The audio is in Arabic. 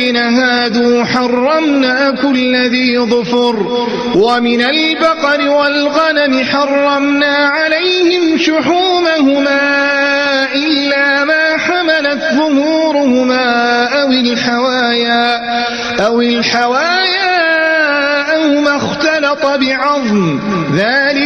الذين هادوا حرمنا كل ذي ظفر ومن البقر والغنم حرمنا عليهم شحومهما إلا ما حملت ظهورهما أو الحوايا أو ما اختلط بعظم ذلك